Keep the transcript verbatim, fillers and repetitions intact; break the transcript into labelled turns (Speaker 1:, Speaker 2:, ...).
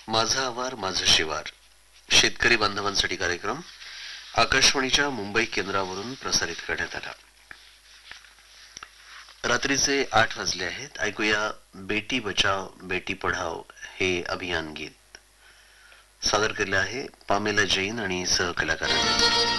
Speaker 1: माझा आवार माझं शिवार शेतकरी बांधवांसाठी कार्यक्रम आकाशवाणीच्या मुंबई केंद्रावरून प्रसारित करण्यात आला. रात्रीचे आठ वाजले आहेत. ऐकूया बेटी बचाव बेटी पढाव हे अभियान गीत. सादर केले आहे पामेला जैन आणि सहकलाकारांनी.